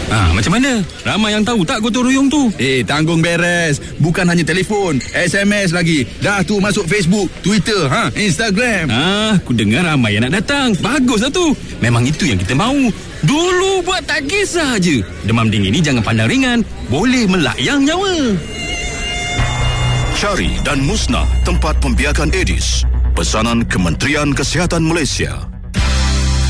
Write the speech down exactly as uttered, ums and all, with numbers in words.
Ah, macam mana? Ramai yang tahu tak gotong royong tu? Eh, tanggung beres. Bukan hanya telefon, S M S lagi. Dah tu masuk Facebook, Twitter, ha, Instagram. Ah, aku dengar ramai yang nak datang. Baguslah tu. Memang itu yang kita mahu. Dulu buat tak kisah je. Demam dingin ni jangan pandang ringan. Boleh melayang nyawa. Cari dan musnah tempat pembiakan Aedes. Pesanan Kementerian Kesihatan Malaysia.